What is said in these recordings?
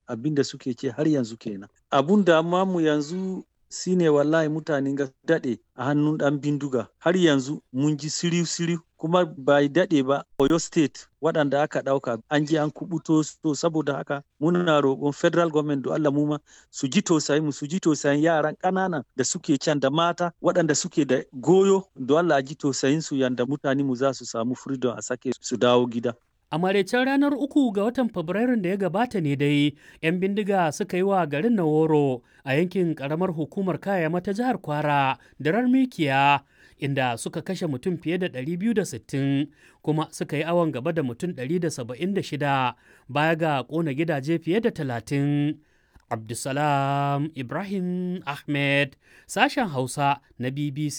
abin da suke ce har yanzu kenan. Abun da mu yanzu shine wallahi mutanen ga daɗe a hannun ɗan bindiga har yanzu mun ji siriu kuma bai daɗe ba Oyo State waɗanda aka ɗauka an ji an kubuto to saboda haka muna roƙon federal government da Allah mu ma su ji tausayin yaran ƙananan da suke can da mata waɗanda suke da goyo da Allah ji tausayin su yanda mutane mu za su samu freedom a sake su dawo gida. A maraicen ranar 3 ga watan Fabrairun da ya gabata ne dai, 'yan bindiga suka yi wa garin Naworo a yankin ƙaramar hukumar Kayama ta jihar Kwara da Mikiya, inda suka kashe mutum fiye da 260 kuma suka yi awon gaba da mutum 176 baya ga ƙona gidaje fiye da 30. Abdulsalam Ibrahim Ahmed, sashen Hausa na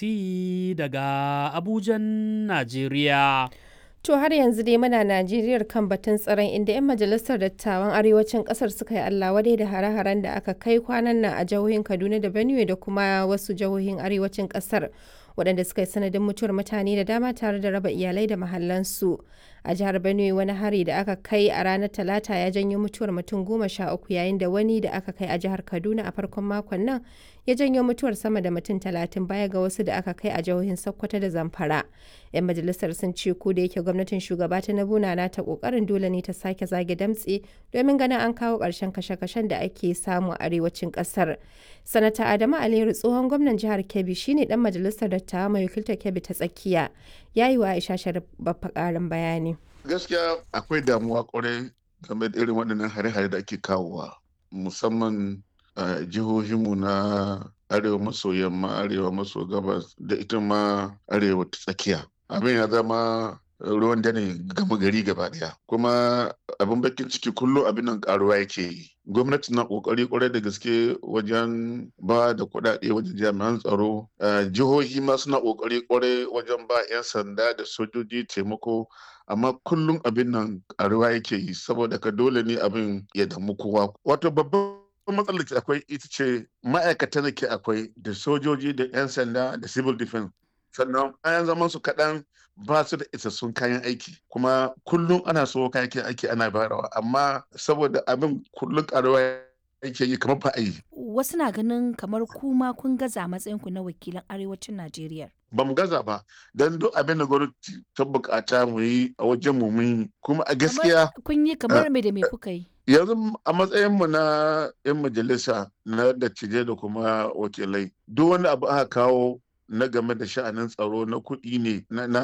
BBC daga Abujan, Najeriya. To har yanzu dai muna Najeriyar kan batun tsaron inda 'yan majalisar dattawan arewacin kasar suka yi Allah wadai da hare-haren da aka kai kwanan nan a jihohin Kaduna da Benue da kuma wasu jihohin arewacin kasar waɗanda suka yi sanadin mutuwar mutane da dama tare da raba iyalai da mahallansu. A jihar Benue wani hari da aka kai a ranar Talata ya janyo mutuwar mutum 13 yayin da wani da aka kai a jihar Kaduna a farkon makon nan ya janyo mutuwar sama da mutum 30 baya ga wasu da aka kai a jihohin Sokoto da Zamfara. 'Yan majalisar sun ce ko da yake gwamnatin shugaba Tinubu na ta kokarin dole ne ta sake zage damtse domin ganin an kawo ƙarshen kashe-kashen da ake samu a arewacin ƙasar. Sanata Adamu Aliyu tsohon gwamnan jihar Kebbi shine dan majalisar dattawa mai wakiltar Kebbi ta tsakiya. Ya yi wa Aisha Sharif babba ƙarin bayani. Gaskiya akwai damuwa kwarai game da irin waɗannan hare-hare da ake kawowa musamman a jihohinmu na arewa maso yamma, arewa maso gabas da ita ma arewa ta tsakiya. Abin ya zama ruwan dare gama gari gaba daya kuma abin bakin ciki kullum abin nan karuwa yake yi. Gwamnati na kokari kwarai da gaske wajen ba da kuɗaɗe wajen jami'an tsaro. Jihohi ma suna kokari kwarai wajen ba 'yan sanda da sojoji taimako, amma kullum abin nan karuwa yake yi saboda ka dole ne abin ya damu kowa. Wato babban matsalar da akwai ita ce ma'aikatan da ke akwai da sojoji da 'yan sanda da civil defense, sannan bayan zaman su kaɗan ba su da isassun kayan aiki kuma kullum ana so kayan aiki ana bayarwa, amma saboda abin kullum karuwa yake yi kamar ba a yi. Wasu na ganin kamar kuma kun gaza matsayinku na wakilan arewacin Najeriya. Ba mu gaza ba don duk abin da gwamnati ta bukata mu yi a wajen mu mun yi, kuma a gaskiya kun yi kamar me da me kuka yi. Yanzu a matsayin mu na 'yan majalisa na dattijai da kuma wakilai, duk wani abu aka kawo na game da sha'anin tsaro na kuɗi ne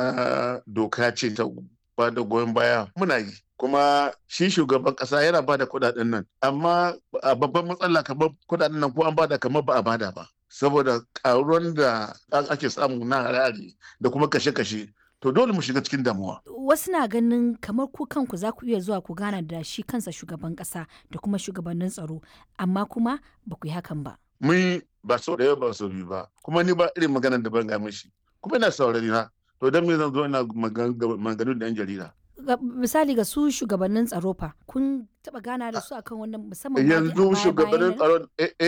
na doka ce ta ba da goyon baya muna yi, kuma shi shugaban ƙasa yana ba da kuɗaɗen nan, amma a babban matsala kamar kuɗaɗen nan ko an bada kamar ba a bada ba saboda ƙaruwan da ake samu na harare da kuma kashe-kashe. To dole mu shiga cikin damuwa. Wasu na ganin kamar ku kanku za ku iya zuwa ku gana da shi kansa shugaban ƙasa da kuma shugabannin tsaro, amma kuma ba ku yi hakan ba. Mun ba sau da ba sau biyu ba, kuma ni ba irin maganar da ban ga mishi, kuma ina saurari na, to don me zan zo ina maganganu da 'yan jarida. Misali ga su shugabannin tsaro fa kun taba gana da su akan wannan musamman yanzu shugabannin tsaro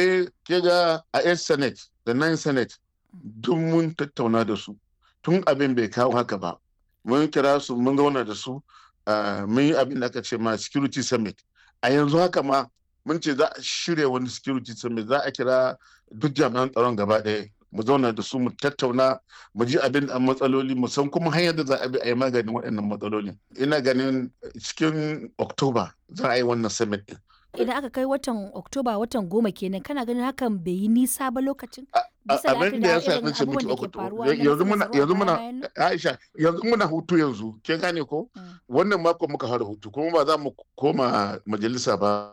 ke ga a 8 senate da 9 senate duk mun tattauna da su tun abin bai kawo haka ba. Mun kira su mun zauna da su mun yi abin da aka ce ma security summit. A yanzu haka ma mun ce za a shirya wani security summit, za a kira duk jami'an tsaron gaba ɗaya mu zauna da su mu tattauna mu ji abin da matsaloli mu san kuma hanyar da za a bi a yi maganin waɗannan matsalolin. Ina ganin cikin Oktoba za a yi wannan summit ɗin. Idan aka kai watan Oktoba watan 10 kenan, kana ganin hakan bai yi nisa ba lokacin? Abin da ya sa na ce miki yanzu muna Aisha yanzu muna hutu yanzu, ke gane ko? Wannan mako muka fara hutu kuma ba za mu koma majalisa ba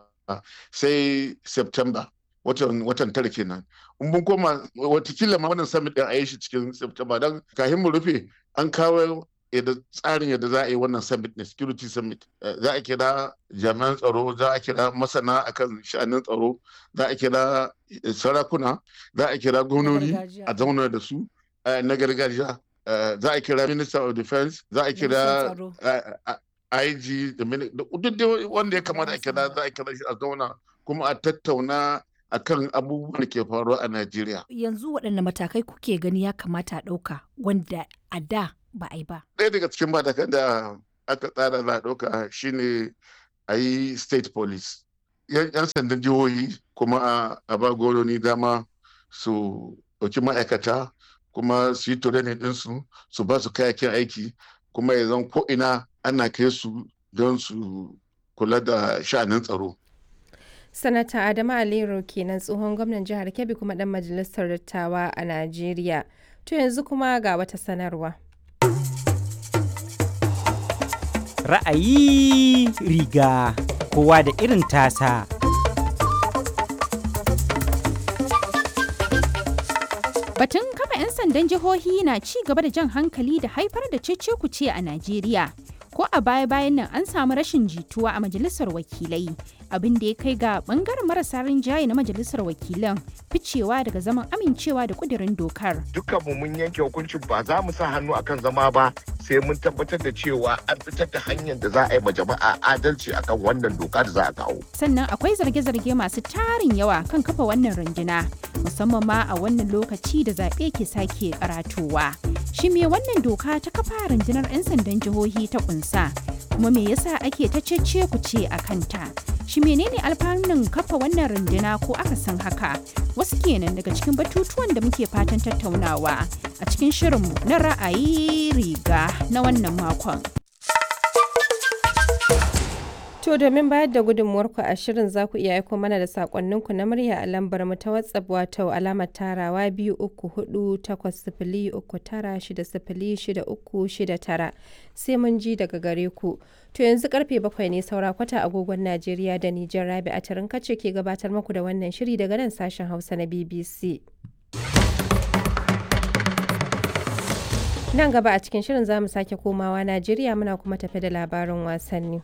sai September. Watan tara kenan. In mun koma watakila ma wannan summit din a yi shi cikin September, don kafin mu rufe an kawo tsarin yadda za a yi wannan summit ne, security summit. Za a kira jami'an tsaro, za a kira masana akan sha'anin tsaro, za a kira sarakuna, za a kira gwamnoni a zauna da su na gargajiya, za a kira minister of defense, za a kira IG duk wanda ya kamata a kira, za a kira shi a zauna kuma a tattauna akan abubuwan da ke faruwa a Najeriya. Yanzu waɗanne matakai kuke gani ya kamata a ɗauka wanda a da ba a yi ba? Ɗaya daga cikin matakan da aka tsara za a ɗauka shine a yi state police. 'yan sandan jihohi kuma a ba gwamnoni dama su ɗauki ma'aikata kuma su yi training ɗinsu su ba su kayakin aiki kuma ya zan ko'ina ana kai su don su kula da sha'anin tsaro. Sanata Adamu Alero kenan tsohon gwamnan jihar Kebbi kuma ɗan majalisar dattawa a Najeriya. To yanzu kuma ga wata sanarwa. Ra'ayi riga kowa da irin tasa. Batun kafa 'yan sandan jihohi na ci gaba da jan hankali da haifar da cece-kuce a Najeriya. Ko a baya-bayan nan an samu rashin jituwa a majalisar wakilai, abin da ya kai ga bangaren marasa rinjaye na majalisar wakilan ficewa daga zaman amincewa da kudirin dokar. Dukkanmu mun yanke hukuncin ba za mu sa hannu akan zama ba sai mun tabbatar da cewa an fitar da hanyar da za a yi ma jama'a adalci akan wannan doka da za a kawo. Sannan akwai zarge-zarge masu tarin yawa kan kafa wannan runduna, musamman ma a wannan lokaci da zaɓe ke sake karatowa. Shi me wannan doka ta kafa rundunar 'yan sandan jihohi ta kunsa? Kuma me yasa ake ta cece ku ce a kanta? Shi menene alfanun kafa wannan runduna ko aka san haka? Wasu kenan daga cikin batutuwan da muke fatan tattaunawa a cikin shirinmu na ra'ayi riga na wannan makon. To domin bayar da gudunmuwarku a shirin za ku iya aiko mana da sakonninku na murya a lambar mu ta WhatsApp wato alamar tarawa 234 sai mun ji daga gare ku. To yanzu karfe 7 ne saura kwata agogon Najeriya da Nijar. Rabi a Tarinkace ke gabatar muku da wannan shiri daga nan sashen Hausa na BBC. Nan gaba a cikin shirin za mu sake komawa Najeriya muna kuma tafi da labarin wasanni.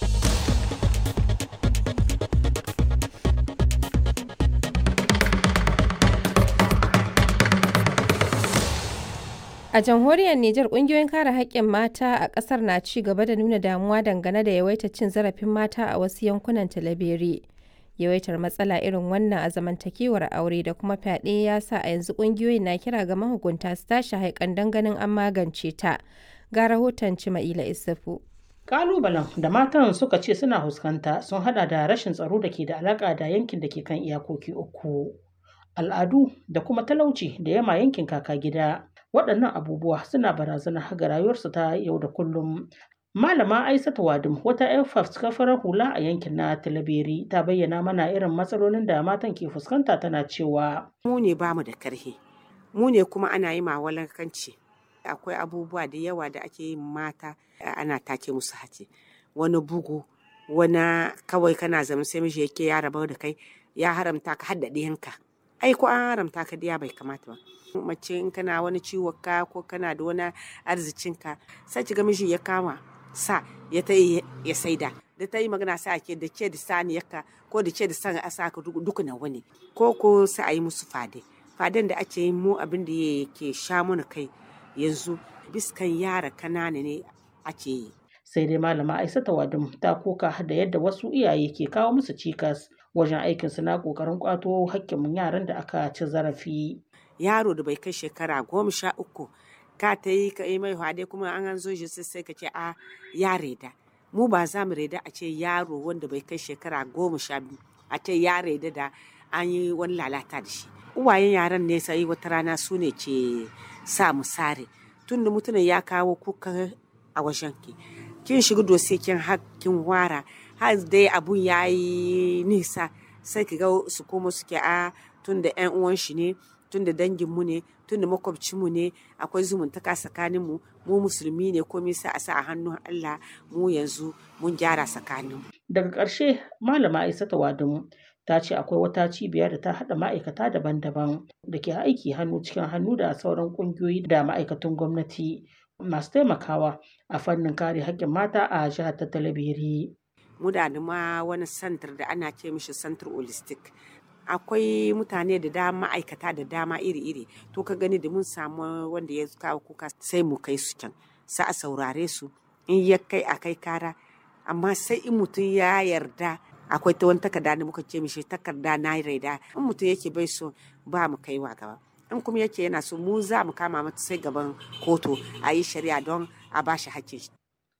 A jamhuriyar Nijar ƙungiyoyin kare haƙƙin mata a ƙasar na ci gaba da nuna damuwa dangane da yawaitar cin zarafin mata a wasu yankunan Talabere. Yawaitar matsala irin wannan a zamantakewar aure da kuma fyaɗe ya sa a yanzu ƙungiyoyin na kira ga mahukunta su tashi haikan don ganin an magance ta. Ga rahoton Cima'ila Isufu. Ƙalubalen da matan suka ce suna fuskanta sun hada da rashin tsaro da ke da alaƙa da yankin da ke kan iyakoki uku, al'adu da kuma talauci da yama yankin kaka gida. Waɗannan abubuwa suna barazana ga rayuwarsu ta yau da kullum. Malama Aisatu Wadim, wata 'yar fafutukar hula a yankin na Talabere, ta bayyana mana irin matsalolin da matan ke fuskanta tana cewa. Mu ne bamu da karhi, mu ne kuma ana yi mawalankanci. Akwai abubuwa da yawa da ake yin mata ana take musu hace. Wani bugu, wani kawai kana zama sai miji yake ya rabar da kai ya haramta ka hadda ɗiyanka. Ai ko an haramta ka diya bai kamata ba. Mace in kana wani ciwon ka ko kana da wani arzikinka sai ki ga miji ya kama sa ya ta ya saida da ta yi magana sai ake da ce da saniyarka ko da ce da san asa ka duka na wani ko sai a yi musu faden da ake yi mu abin da yake sha mana kai yanzu biskan yara kanana ne ake yi. Sai dai malama Aisatu Wadum ta koka da yadda wasu iyaye ke kawo musu cikas wajen aikinsu na ƙoƙarin ƙwato hakkin yaran da aka ci zarafi. Yaro da bai kai shekara 13 ka ta yi ka yi mai hade kuma an zo shi sai ka ce a ya reda. Mu ba za mu reda a ce yaro wanda bai kai shekara 12 a ce ya reda da an yi wani lalata da shi. Uwayen yaran ne sai wata rana su ne ke sa mu sare tun da mutumin ya kawo kuka a wajen ki. Kin shiga dose kin hakkin wara har dai abun ya yi nisa sai ki ga su koma suke a tun da 'yan uwan shi ne tun da danginmu ne tun da makwabcinmu ne akwai zumuntaka tsakaninmu mu musulmi ne komai sai a sa a hannun Allah mu yanzu mun gyara tsakaninmu. Daga ƙarshe malama Aisatu Wadum ta ce akwai wata cibiya da ta haɗa ma'aikata daban-daban da ke aiki hannu cikin hannu da sauran ƙungiyoyi da ma'aikatan gwamnati masu taimakawa a fannin kare haƙƙin mata a jihar ta Talabere. Mu da ma wani santar da ana ce mishi santar holistic. Akwai mutane da dama ma'aikata da dama iri-iri to ka gani da mun samu wanda ya kawo kuka sai mu kai su can sai a saurare su in ya kai a kai kara amma sai in mutum ya yarda akwai ta wani takarda da muka ce mishi takarda na raida in mutum yake bai so ba mu kaiwa gaba in kuma yake yana so mu za mu kama mata sai gaban kotu a yi shari'a don a ba shi hakkin shi.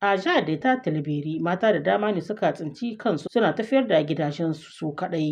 A jihar da ta Talabiri mata da dama ne suka tsinci kansu suna tafiyar da gidajensu su kaɗai